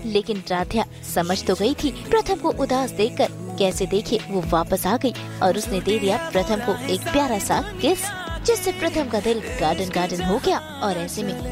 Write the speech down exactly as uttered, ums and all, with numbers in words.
लेकिन राध्या समझ तो गई थी प्रथम को उदास देखकर कैसे देखे वो वापस आ गई और उसने दे दिया प्रथम को एक प्यारा सा किस, जिससे प्रथम का दिल गार्डन गार्डन हो गया। और ऐसे में